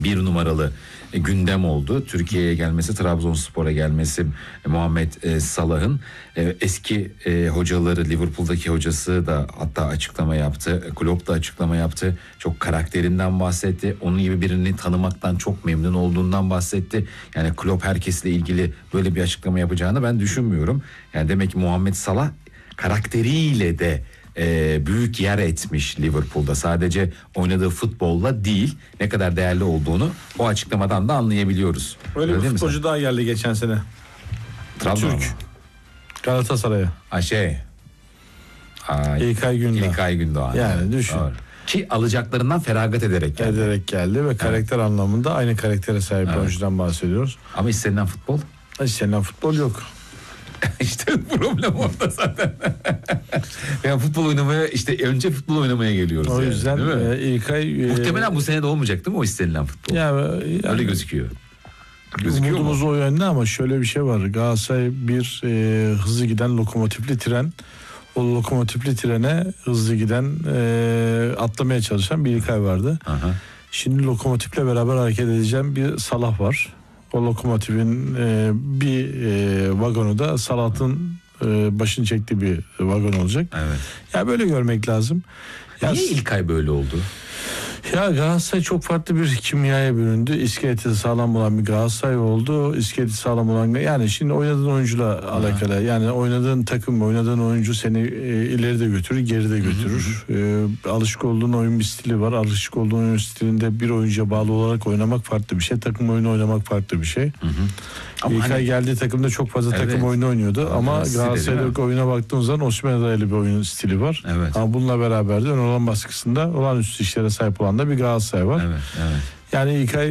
bir numaralı gündem oldu. Türkiye'ye gelmesi, Trabzonspor'a gelmesi Muhammed Salah'ın. Eski hocaları, Liverpool'daki hocası da hatta açıklama yaptı. Klopp da açıklama yaptı. Çok karakterinden bahsetti. Onun gibi birini tanımaktan çok memnun olduğundan bahsetti. Yani Klopp herkesle ilgili böyle bir açıklama yapacağını ben düşünmüyorum. Yani demek ki Muhammed Salah karakteriyle de büyük yer etmiş Liverpool'da. Sadece oynadığı futbolla değil, ne kadar değerli olduğunu o açıklamadan da anlayabiliyoruz. Öyle bir futbolcu daha geldi geçen sene. Trabzon Türk. Galatasaray'a. İlkay Gündoğan. Yani düşün. Doğru. Ki alacaklarından feragat ederek geldi ve karakter anlamında aynı karaktere sahip oyuncudan bahsediyoruz. Ama istenilen futbol? İstenilen futbol yok. İşte problem orada zaten. Yani futbol oynamaya, işte önce futbol oynamaya geliyoruz. O yüzden İlkay muhtemelen bu sene de olmayacak değil mi o istenilen futbol? Yani öyle gözüküyor. Umudumuz o yönde ama şöyle bir şey var. Galatasaray bir hızlı giden lokomotifli tren. O lokomotifli trene hızlı giden atlamaya çalışan bir İlkay vardı. Aha. Şimdi lokomotifle beraber hareket edeceğim bir Salah var. O lokomotifin bir vagonu da Salah'ın başını çektiği bir vagon olacak. Evet. Ya böyle görmek lazım. Niye İlkay böyle oldu? Ya Galatasaray çok farklı bir kimyaya büründü. İskeleti sağlam olan bir Galatasaray oldu. İskeleti sağlam olan, yani şimdi oynadığın oyuncuyla alakalı. Yani oynadığın takım, oynadığın oyuncu seni ileri de götürür, geri de götürür. Alışık olduğun oyun bir stili var. Alışık olduğun oyun stilinde bir oyuncuya bağlı olarak oynamak farklı bir şey. Takım oyunu oynamak farklı bir şey. İlkay geldiği takımda çok fazla takım oyunu oynuyordu. Ama Galatasaray'daki oyuna baktığın zaman Osimhen'e dayalı bir oyun stili var. Evet. Ama bununla beraber de ön alan baskısında olağanüstü işlere sahip olan da bir Galatasaray var. Evet. Yani İlkay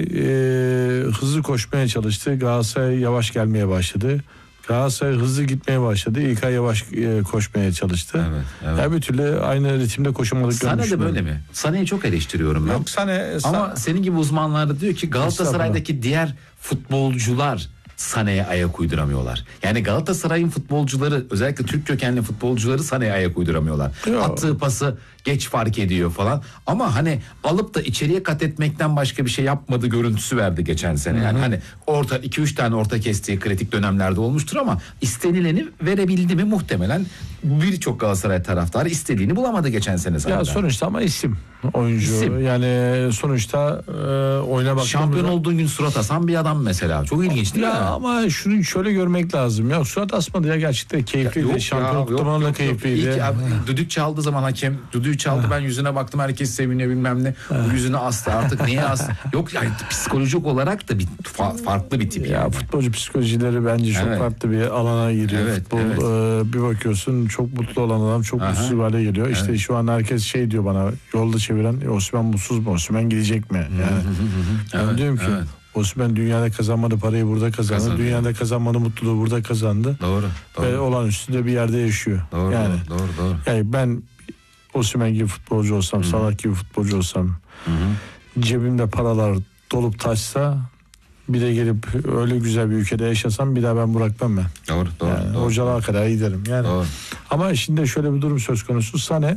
hızlı koşmaya çalıştı. Galatasaray yavaş gelmeye başladı. Galatasaray hızlı gitmeye başladı. İlkay yavaş koşmaya çalıştı. Evet. Yani bir türlü aynı ritimde koşamadıklarını Sané de böyle mi? Sané'yi çok eleştiriyorum ben. Yok Ama senin gibi uzmanlar da diyor ki Galatasaray'daki diğer futbolcular Sané'ye ayak uyduramıyorlar. Yani Galatasaray'ın futbolcuları, özellikle Türk kökenli futbolcuları Sané'ye ayak uyduramıyorlar. Yok. Attığı pası geç fark ediyor falan. Ama hani alıp da içeriye kat etmekten başka bir şey yapmadı görüntüsü verdi geçen sene. Yani hani orta 2-3 tane orta kestiği kritik dönemlerde olmuştur ama istenileni verebildi mi muhtemelen birçok Galatasaray taraftarı istediğini bulamadı geçen sene zaten. Ya sonuçta ama isim oyuncu. İsim. Yani sonuçta oyuna baktığımızda şampiyon olduğun gün surat asan bir adam mesela. Çok ilginç değil mi? Ama şunu şöyle görmek lazım. Ya surat asmadı ya, gerçekten keyifliydi. Şampiyon kutlamanın da keyifliydi. İlk düdük çaldığı zaman hakem düdüğü çaldı, ben yüzüne baktım, herkes seviniyor bilmem ne. O yüzüne astı artık, niye astı? Yok yani psikolojik olarak da bir farklı bir tip ya yani. Futbolcu psikolojileri bence çok farklı bir alana giriyor. Futbol bir bakıyorsun çok mutlu olan adam çok mutsuz hale geliyor. İşte şu an herkes şey diyor bana, yolda çeviren Osimhen mutsuz mu? Osimhen gidecek mi? Yani ben diyorum ki Osimhen dünyada kazanmadı parayı burada kazandı. Dünyada kazanmadı mutluluğu burada kazandı. Doğru. Ve olağanüstü de bir yerde yaşıyor. Doğru. Yani ben Osimhen gibi futbolcu olsam, Salah gibi futbolcu olsam, cebimde paralar dolup taşsa, bir de gelip öyle güzel bir ülkede yaşasam, bir daha ben bırakmam ben. Doğru. Hocalığa kadar giderim. Yani. Doğru. Ama şimdi şöyle bir durum söz konusu. Sané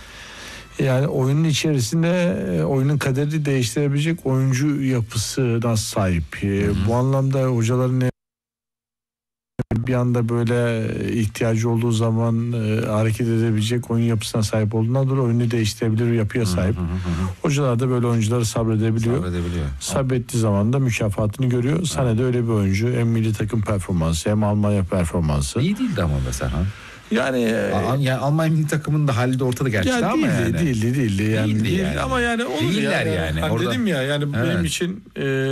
yani oyunun içerisinde oyunun kaderini değiştirebilecek oyuncu yapısına sahip. Bu anlamda hocaların bir anda böyle ihtiyacı olduğu zaman hareket edebilecek oyun yapısına sahip olduğundan dolayı oyunu değiştirebilir yapıya sahip. Hocalar da böyle oyuncuları sabredebiliyor. Sabrettiği zaman da mükafatını görüyor. Sané de öyle bir oyuncu. Hem milli takım performansı hem Almanya performansı. İyi değildi ama mesela. Yani Almanya milli takımının da hali de ortada gerçekten ama yani. Değildi yani. Yani. Ama yani olur değiller yani. Hani dedim ya yani benim için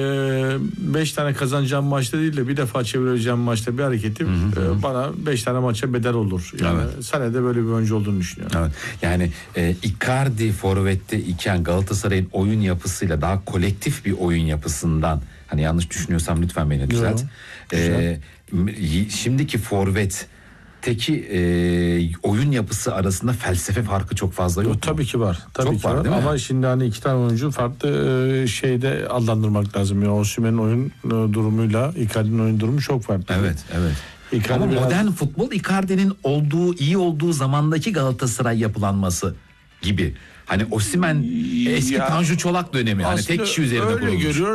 5 tane kazanacağım maçta değil de bir defa çevireceğim maçta bir hareketim bana 5 tane maça bedel olur. Yani Sané de böyle bir oyuncu olduğunu düşünüyorum. Evet. Yani Icardi forvette iken Galatasaray'ın oyun yapısıyla daha kolektif bir oyun yapısından, hani yanlış düşünüyorsam lütfen beni düzelt. Şimdiki forvet oyun yapısı arasında felsefe farkı çok fazla yok. Tabii ki var. Tabii ki var. Ama şimdi hani iki tane oyuncu farklı şeyde adlandırmak lazım. Yani Osimhen'in oyun durumuyla Icardi'nin oyun durumu çok farklı. Evet. Icardi ama modern futbol Icardi'nin iyi olduğu zamandaki Galatasaray yapılanması gibi. Hani Osimhen eski Tanju Çolak dönemi. Hani tek kişi üzerine kurulmuş.